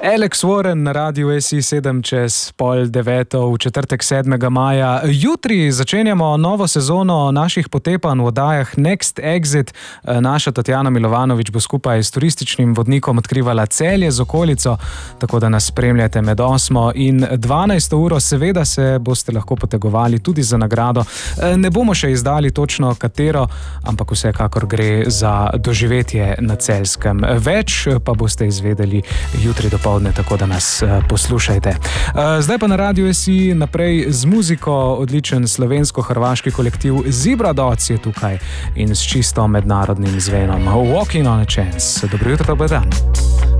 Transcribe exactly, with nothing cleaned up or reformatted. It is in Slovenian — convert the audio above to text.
Alex Warren na Radiu S I sedem čez pol deveto v četrtek sedmega maja. Jutri začenjamo novo sezono naših potepanj v oddajah Next Exit. Naša Tatjana Milovanovič bo skupaj s turističnim vodnikom odkrivala Celje z okolico, tako da nas spremljate med osmo in dvanajsto uro. Seveda se boste lahko potegovali tudi za nagrado. Ne bomo še izdali točno katero, ampak vsekakor gre za doživetje na Celjskem. Več pa boste izvedeli jutri dopoldne, tako da nas poslušajte. Zdaj pa na Radiu S I naprej z muziko. Odličen slovensko-hrvaški kolektiv Zibradoc je tukaj in s čisto mednarodnim zvenom. Walking on a Chance. Dobro jutro, dober dan.